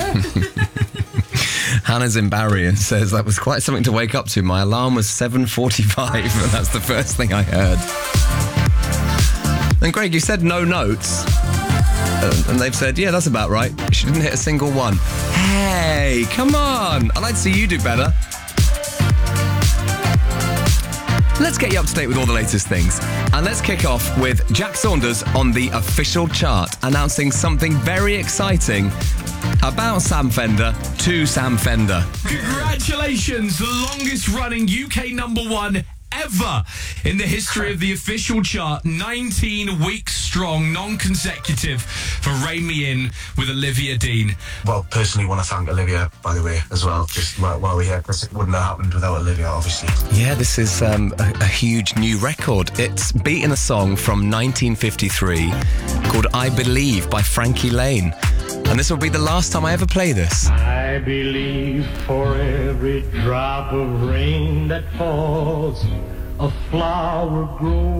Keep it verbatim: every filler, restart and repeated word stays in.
Hannah's in Barry and says, that was quite something to wake up to. My alarm was seven forty-five and that's the first thing I heard. And Greg, you said no notes. Uh, and they've said, yeah, that's about right. She didn't hit a single one. Hey, come on. I'd like to see you do better. Let's get you up to date with all the latest things. And let's kick off with Jack Saunders on the official chart, announcing something very exciting about Sam Fender to Sam Fender. Congratulations, the longest running U K number one ever in the history of the official chart. nineteen weeks strong, non-consecutive for Rein Me In with Olivia Dean. Well, personally want to thank Olivia, by the way, as well, just while, while we're here, because it wouldn't have happened without Olivia, obviously. Yeah, this is um, a, a huge new record. It's beating a song from nineteen fifty-three called I Believe by Frankie Lane. And this will be the last time I ever play this. I believe for every drop of rain that falls, a flower grows.